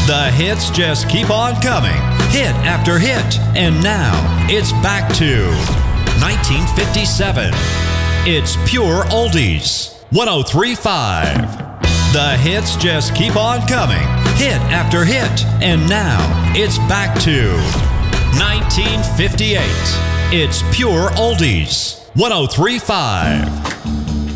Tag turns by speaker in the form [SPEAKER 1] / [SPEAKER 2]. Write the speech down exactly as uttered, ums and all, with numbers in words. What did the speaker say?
[SPEAKER 1] The hits just keep on coming, hit after hit. And now, it's back to nineteen fifty-seven. It's pure oldies. one oh three point five. The hits just keep on coming, hit after hit. And now, it's back to nineteen fifty-eight. It's pure oldies. one oh three point five.